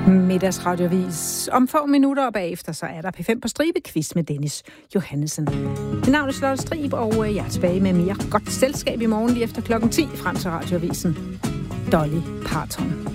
Middagsradioavis. Om få minutter og bagefter, så er der P5 på stribe quiz med Dennis Johannessen. Mit navn er Charlotte Strib, og jeg er tilbage med mere godt selskab i morgen lige efter 10:00 frem til radioavisen. Dolly Parton.